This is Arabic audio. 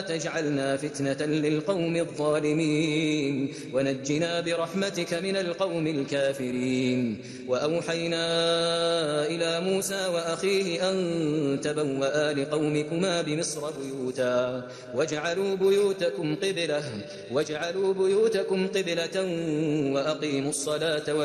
تجعلنا فتنة للقوم الظالمين ونجنا برحمتك من القوم الكافرين. وأوحينا إلى موسى وأخيه أن تبوأ لقومكما بمصر بيوتا واجعلوا بيوتكم قبلة وأقيموا الصلاة